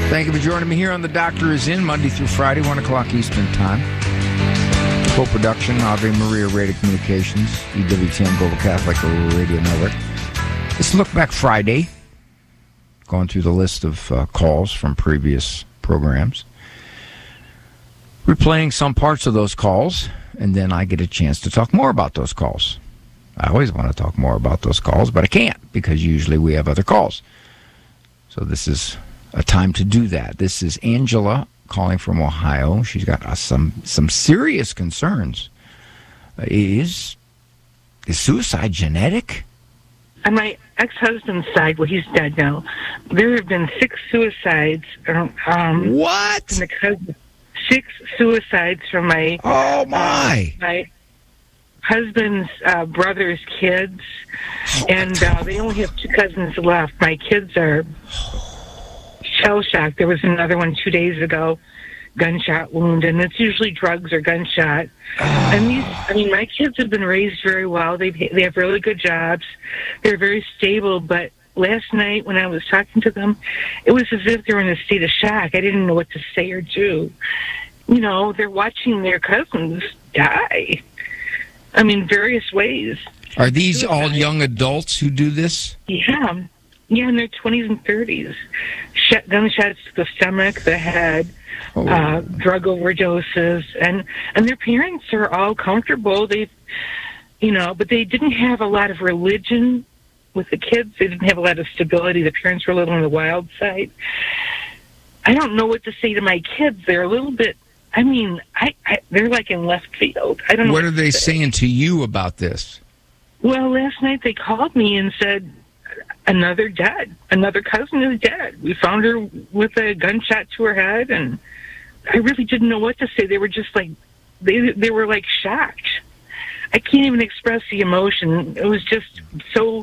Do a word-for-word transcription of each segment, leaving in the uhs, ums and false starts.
Thank you for joining me here on The Doctor Is In, Monday through Friday, one o'clock Eastern Time. Co-production, Ave Maria Radio Communications, E W T N Global Catholic Radio Network. It's Look Back Friday. Going through the list of uh, calls from previous programs. Replaying some parts of those calls, and then I get a chance to talk more about those calls. I always want to talk more about those calls, but I can't because usually we have other calls. So this is a time to do that. This is Angela calling from Ohio. She's got uh, some some serious concerns. Uh, is is suicide genetic? On my ex-husband's side, well, he's dead now. There have been six suicides. Um, what? From the cousin, six suicides from my oh my uh, my husband's uh, brother's kids, oh, and uh, they only have two cousins left. My kids are shell shocked. There was another one two days ago, gunshot wound, and it's usually drugs or gunshot. Oh. And these, I mean, my kids have been raised very well. They they have really good jobs. They're very stable. But last night when I was talking to them, it was as if they were in a state of shock. I didn't know what to say or do. You know, they're watching their cousins die. I mean, various ways. Are these all young adults who do this? Yeah. Yeah, in their twenties and thirties. Sh- gunshots to the stomach, the head, oh. uh, drug overdoses. And, and their parents are all comfortable. They've, you know, but they didn't have a lot of religion with the kids. They didn't have a lot of stability. The parents were a little on the wild side. I don't know what to say to my kids. They're a little bit, I mean, I, I they're like in left field. I don't know. What are they saying to you about this? Well, last night they called me and said, another dead. Another cousin is dead. We found her with a gunshot to her head, and I really didn't know what to say. They were just like, they they were like shocked. I can't even express the emotion. It was just so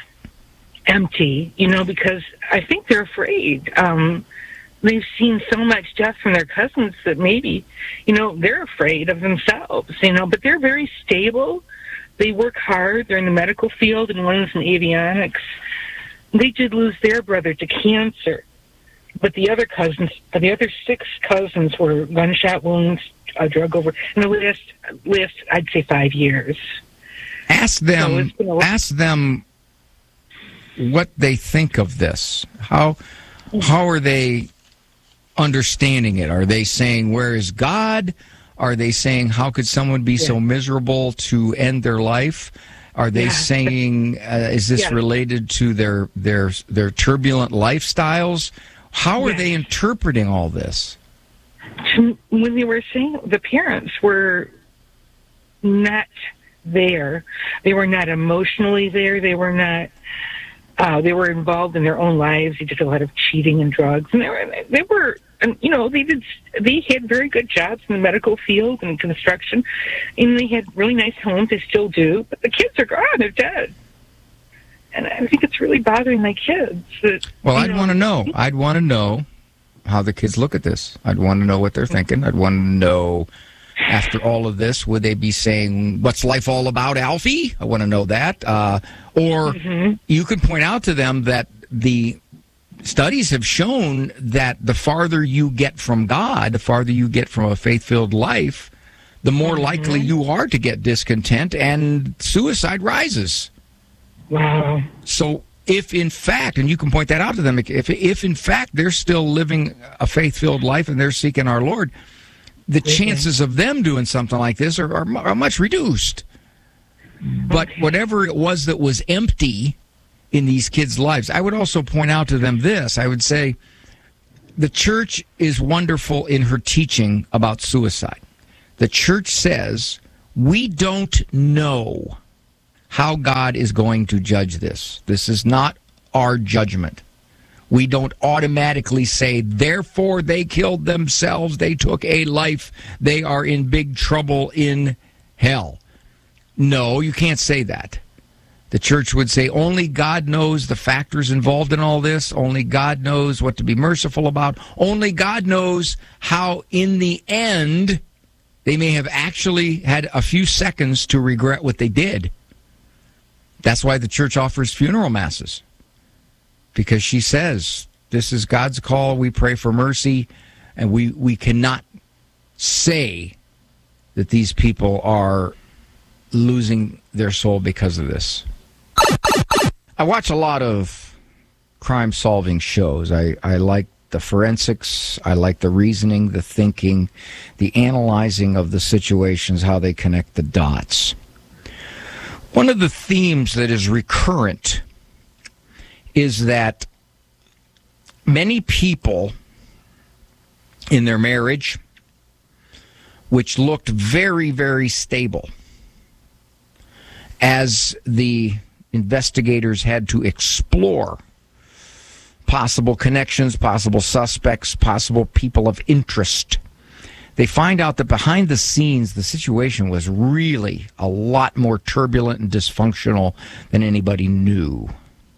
empty, you know, because I think they're afraid. Um, they've seen so much death from their cousins that maybe, you know, they're afraid of themselves, you know, but they're very stable. They work hard. They're in the medical field, and one's in avionics. They did lose their brother to cancer, but the other cousins, the other six cousins were gunshot wounds, uh, drug over, in the last, last, I'd say five years. Ask them, so ask them what they think of this. How, how are they understanding it? Are they saying, where is God? Are they saying, how could someone be yeah. so miserable to end their life? Are they yeah. saying, uh, is this yeah. related to their their their turbulent lifestyles? How are yeah. they interpreting all this? When they were saying, the parents were not there. They were not emotionally there. They were not. Uh, they were involved in their own lives. They did a lot of cheating and drugs, and they were they were. And, you know, they did. They had very good jobs in the medical field and construction, and they had really nice homes. They still do, but the kids are gone. They're dead, and I think it's really bothering my kids. That, well, I'd want to know. I'd want to know how the kids look at this. I'd want to know what they're thinking. I'd want to know, after all of this, would they be saying, "What's life all about, Alfie?" I want to know that. Uh, or mm-hmm. you could point out to them that the studies have shown that the farther you get from God, the farther you get from a faith-filled life, the more mm-hmm. likely you are to get discontent, and suicide rises. Wow. So if in fact, and you can point that out to them, if if in fact they're still living a faith-filled life and they're seeking our Lord, the okay. chances of them doing something like this are, are, are much reduced. But okay. whatever it was that was empty in these kids' lives. I would also point out to them this. I would say the church is wonderful in her teaching about suicide. The church says we don't know how God is going to judge this. This is not our judgment. We don't automatically say, therefore they killed themselves, they took a life, they are in big trouble in hell. No, you can't say that. The church would say only God knows the factors involved in all this. Only God knows what to be merciful about. Only God knows how, in the end, they may have actually had a few seconds to regret what they did. That's why the church offers funeral masses. Because she says This is God's call. We pray for mercy, and we, we cannot say that these people are losing their soul because of this. I watch a lot of crime-solving shows. I, I like the forensics. I like the reasoning, the thinking, the analyzing of the situations, how they connect the dots. One of the themes that is recurrent is that many people in their marriage, which looked very, very stable, as the investigators had to explore possible connections, possible suspects, possible people of interest, they find out that behind the scenes, the situation was really a lot more turbulent and dysfunctional than anybody knew.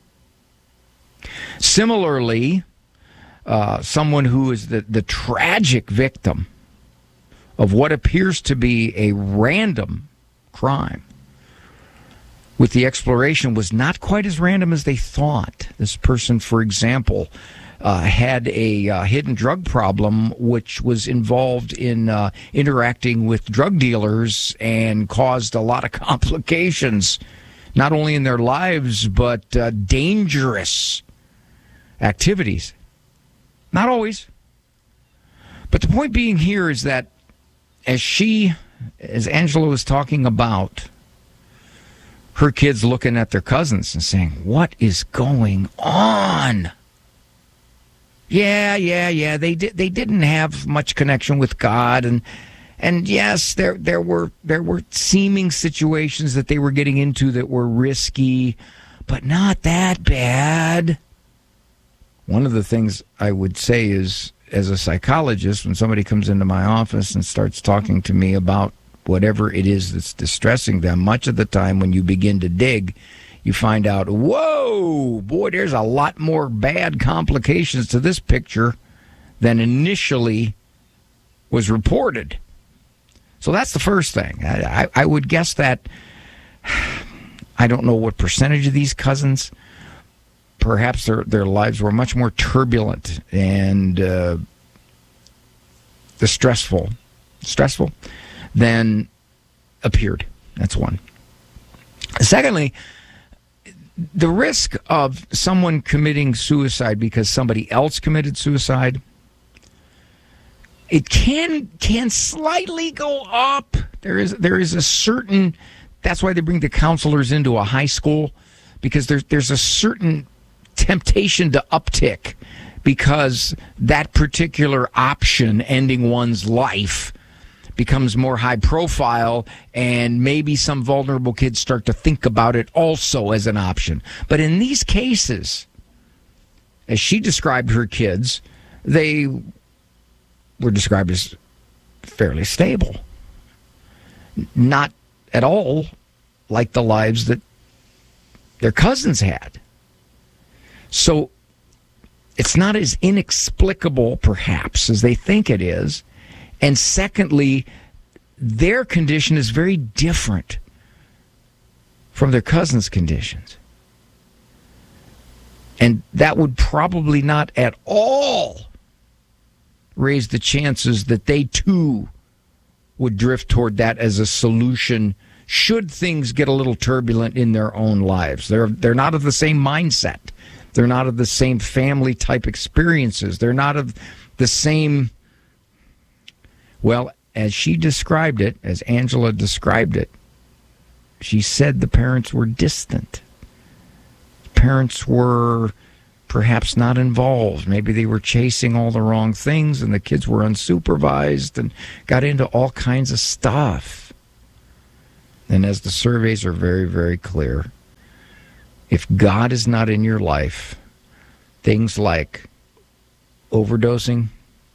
Similarly, uh, someone who is the, the tragic victim of what appears to be a random crime, with the exploration, was not quite as random as they thought. This person, for example, uh, had a uh, hidden drug problem which was involved in uh, interacting with drug dealers and caused a lot of complications, not only in their lives, but uh, dangerous activities. Not always. But the point being here is that as she, as Angela was talking about, her kids looking at their cousins and saying, what is going on? Yeah, yeah, yeah. They did. They didn't have much connection with God, and and yes, there there were there were seeming situations that they were getting into that were risky, but not that bad. One of the things I would say is, as a psychologist, when somebody comes into my office and starts talking to me about whatever it is that's distressing them, much of the time when you begin to dig, you find out, whoa, boy, there's a lot more bad complications to this picture than initially was reported. So that's the first thing. I, I, I would guess that, I don't know what percentage of these cousins, perhaps their, their lives were much more turbulent and uh, distressful, stressful, than appeared. That's one. Secondly, the risk of someone committing suicide because somebody else committed suicide, it can can slightly go up. There is there is a certain, that's why they bring the counselors into a high school, because there's there's a certain temptation to uptick because that particular option, ending one's life, becomes more high profile, and maybe some vulnerable kids start to think about it also as an option. But in these cases, as she described her kids, they were described as fairly stable. Not at all like the lives that their cousins had. So it's not as inexplicable, perhaps, as they think it is. And secondly, their condition is very different from their cousins' conditions. And that would probably not at all raise the chances that they too would drift toward that as a solution should things get a little turbulent in their own lives. They're they're not of the same mindset. They're not of the same family type experiences. They're not of the same, well, as she described it, as Angela described it, she said the parents were distant. Parents were perhaps not involved. Maybe they were chasing all the wrong things and the kids were unsupervised and got into all kinds of stuff. And as the surveys are very, very clear, if God is not in your life, things like overdosing,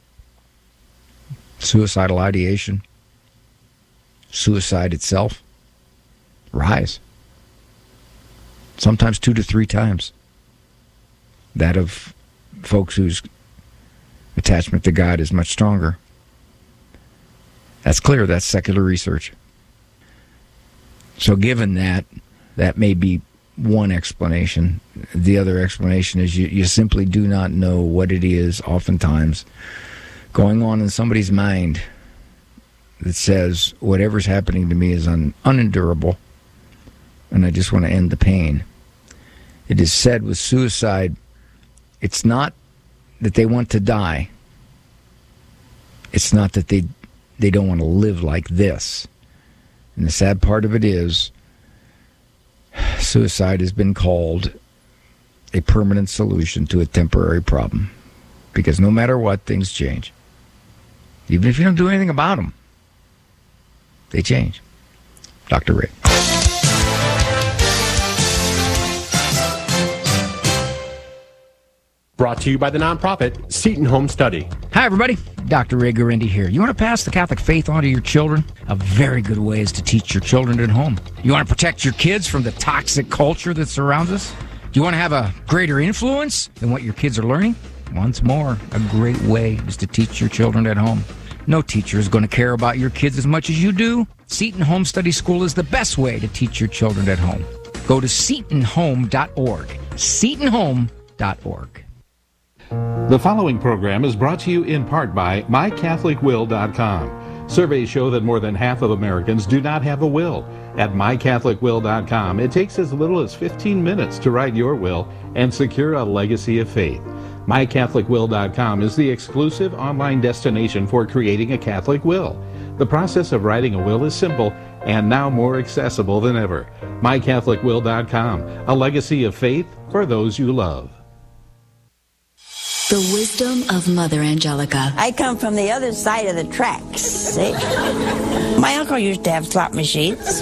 suicidal ideation, suicide itself, rise. Sometimes two to three times that of folks whose attachment to God is much stronger. That's clear. That's secular research. So given that, that may be one explanation. The other explanation is you, you simply do not know what it is, oftentimes, going on in somebody's mind that says, whatever's happening to me is un, unendurable, and I just want to end the pain. It is said with suicide, it's not that they want to die. It's not that they they don't want to live like this. And the sad part of it is, suicide has been called a permanent solution to a temporary problem. Because no matter what, things change. Even if you don't do anything about them, they change. Doctor Ray. Brought to you by the nonprofit Seton Home Study. Hi, everybody. Doctor Ray Guarendi here. You want to pass the Catholic faith on to your children? A very good way is to teach your children at home. You want to protect your kids from the toxic culture that surrounds us? Do you want to have a greater influence than what your kids are learning? Once more, a great way is to teach your children at home. No teacher is going to care about your kids as much as you do. Seton Home Study School is the best way to teach your children at home. Go to seton home dot org. seton home dot org. The following program is brought to you in part by my catholic will dot com. Surveys show that more than half of Americans do not have a will. At my catholic will dot com, it takes as little as fifteen minutes to write your will and secure a legacy of faith. my catholic will dot com is the exclusive online destination for creating a Catholic will. The process of writing a will is simple and now more accessible than ever. my catholic will dot com, a legacy of faith for those you love. The wisdom of Mother Angelica. I come from the other side of the tracks, see? My uncle used to have slot machines.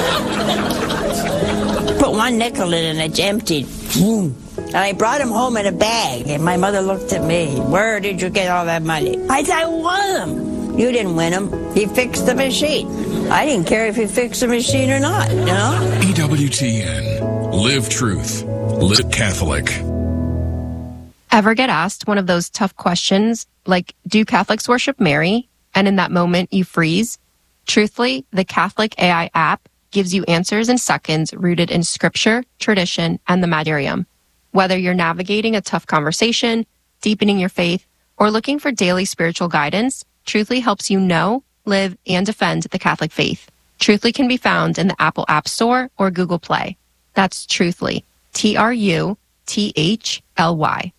Put one nickel in and it's emptied. Boom. And I brought him home in a bag, and my mother looked at me. Where did you get all that money? I said, I won them. You didn't win them. He fixed the machine. I didn't care if he fixed the machine or not, you know? E W T N. Live truth. Live Catholic. Ever get asked one of those tough questions, like, do Catholics worship Mary? And in that moment, you freeze? Truthfully, the Catholic A I app gives you answers in seconds rooted in scripture, tradition, and the Magisterium. Whether you're navigating a tough conversation, deepening your faith, or looking for daily spiritual guidance, Truthfully helps you know, live, and defend the Catholic faith. Truthfully can be found in the Apple App Store or Google Play. That's Truthfully. T R U T H L Y.